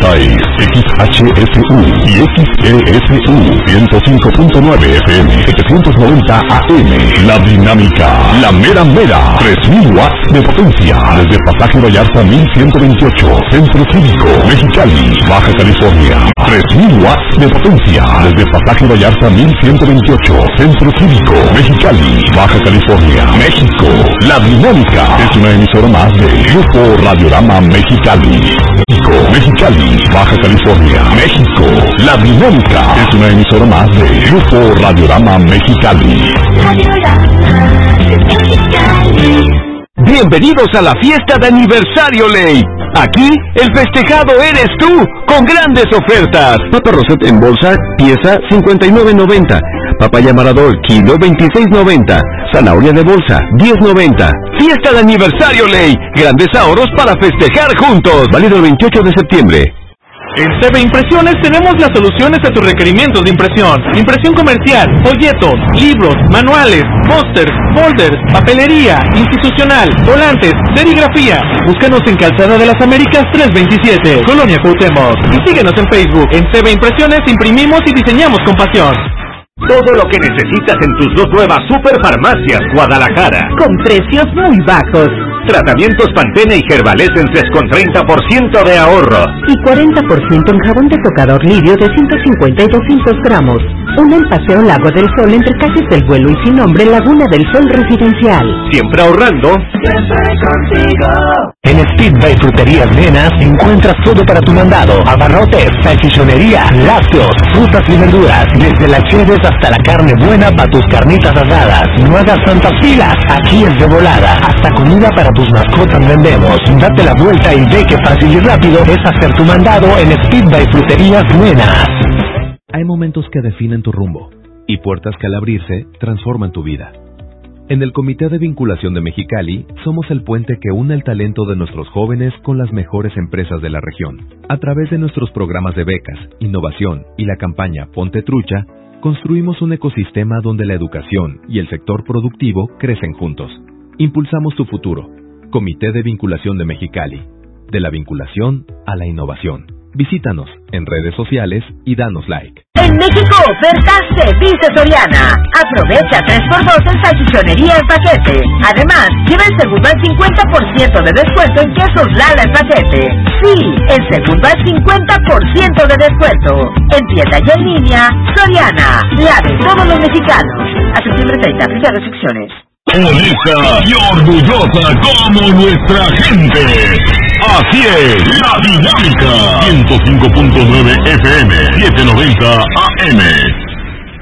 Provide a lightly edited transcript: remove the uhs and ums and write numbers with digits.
Esta es XHSU y XESU 105.9 FM, 790 AM. La Dinámica, la mera mera, 3000 watts de potencia. Desde Pasaje Vallarta 1128, Centro Cívico, Mexicali, Baja California. 3000 watts de potencia. Desde Pasaje Vallarta 1128, Centro Cívico, Mexicali, Baja California, México. La Dinámica es una emisora más de Grupo Radiorama Mexicali. Mexicali, Baja California, México. La Dinámica es una emisora más de Grupo Radiorama Mexicali. Bienvenidos a la fiesta de aniversario Ley. Aquí, el festejado eres tú, con grandes ofertas. Papa Rosette en bolsa, pieza 59.90. Papaya Maradol, kilo 26.90. Zanahoria de bolsa, 10.90. Fiesta de aniversario Ley. Grandes ahorros para festejar juntos. Válido el 28 de septiembre. En CB Impresiones tenemos las soluciones a tus requerimientos de impresión. Impresión comercial, folletos, libros, manuales, pósters, folders, papelería, institucional, volantes, serigrafía. Búscanos en Calzada de las Américas 327, Colonia Cuauhtémoc. Y síguenos en Facebook. En CB Impresiones imprimimos y diseñamos con pasión. Todo lo que necesitas en tus dos nuevas Superfarmacias Guadalajara. Con precios muy bajos. Tratamientos Pantene y Herbalescences con 30% de ahorro. Y 40% en jabón de tocador Lirio de 150 y 200 gramos. Una en Paseo Lago del Sol entre calles del Vuelo y Sin Nombre, Laguna del Sol Residencial. Siempre ahorrando. Siempre contigo. En Speed by Fruterías Nenas encuentras todo para tu mandado. Abarrotes, salchichonería, lácteos, frutas y verduras. Desde las cheves hasta la carne buena para tus carnitas asadas. No hagas tantas filas, aquí es de volada. Hasta comida para tus mascotas vendemos. Date la vuelta y ve que fácil y rápido es hacer tu mandado en Speed by Fruterías Nenas. Hay momentos que definen tu rumbo y puertas que al abrirse transforman tu vida. En el Comité de Vinculación de Mexicali somos el puente que une el talento de nuestros jóvenes con las mejores empresas de la región. A través de nuestros programas de becas, innovación y la campaña Ponte Trucha, construimos un ecosistema donde la educación y el sector productivo crecen juntos. Impulsamos tu futuro. Comité de Vinculación de Mexicali. De la vinculación a la innovación. Visítanos en redes sociales y danos like. En México, ofertas se dice Soriana. Aprovecha 3x2 en salchichonería en paquete. Además, lleva el segundo al 50% de descuento en quesos Lala en paquete. Sí, el segundo al 50% de descuento. En tienda y en línea, Soriana, la de todos los mexicanos. A septiembre 30, aplica restricciones. Honesta y orgullosa como nuestra gente. Así es, La Dinámica. 105.9 FM, 790 AM.